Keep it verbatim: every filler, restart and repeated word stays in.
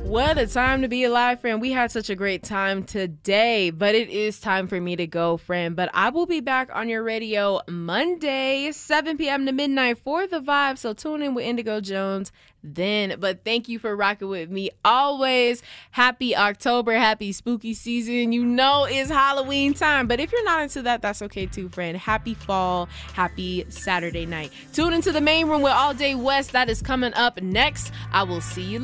What a time to be alive, friend. We had such a great time today, but it is time for me to go, friend. But I will be back on your radio Monday, seven p.m. to midnight for The Vibe. So tune in with Indigo Jones then. But thank you for rocking with me always. Happy October, happy spooky season. You know it's Halloween time, but if you're not into that, that's okay too, friend. Happy fall, happy Saturday night. Tune into the main room with All Day West. That is coming up next. I will see you